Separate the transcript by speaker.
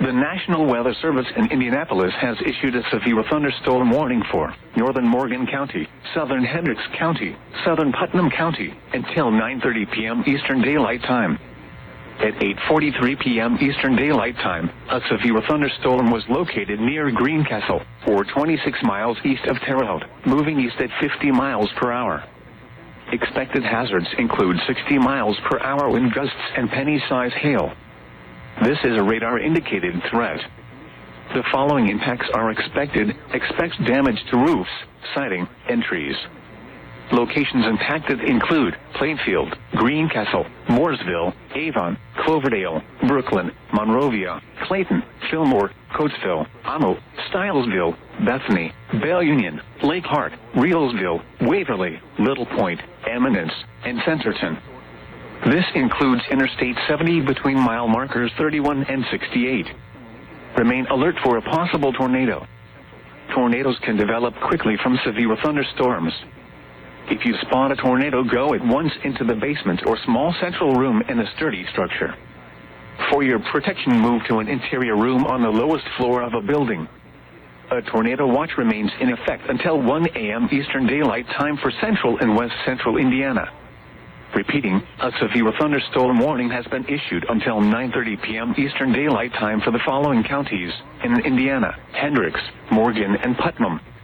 Speaker 1: The National Weather Service in Indianapolis has issued a severe thunderstorm warning for northern Morgan County, southern Hendricks County, southern Putnam County, until 9:30 p.m. Eastern Daylight Time. At 8:43 p.m. Eastern Daylight Time, a severe thunderstorm was located near Greencastle, or 26 miles east of Terre Haute, moving east at 50 miles per hour. Expected hazards include 60 miles per hour wind gusts and penny-size hail. This is a radar-indicated threat. The following impacts are expected. Expect damage to roofs, siding, and trees. Locations impacted include Plainfield, Greencastle, Mooresville, Avon, Cloverdale, Brooklyn, Monrovia, Clayton, Fillmore, Coatesville, Amo, Stylesville, Bethany, Belle Union, Lake Hart, Reelsville, Waverly, Little Point, Eminence, and Centerton. This includes Interstate 70 between mile markers 31 and 68. Remain alert for a possible tornado. Tornadoes can develop quickly from severe thunderstorms. If you spot a tornado, go at once into the basement or small central room in a sturdy structure. For your protection, move to an interior room on the lowest floor of a building. A tornado watch remains in effect until 1 a.m. Eastern Daylight Time for central and west central Indiana. Repeating, a severe thunderstorm warning has been issued until 9:30 p.m. Eastern Daylight Time for the following counties in Indiana: Hendricks, Morgan, and Putnam.